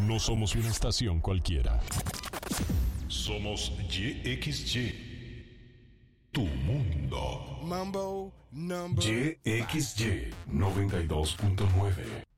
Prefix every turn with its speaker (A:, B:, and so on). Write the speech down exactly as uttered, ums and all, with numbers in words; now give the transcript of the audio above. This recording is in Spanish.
A: No somos una estación cualquiera. Somos Y X Y. Tu mundo.
B: Mambo number
A: Y X Y noventa y dos punto nueve.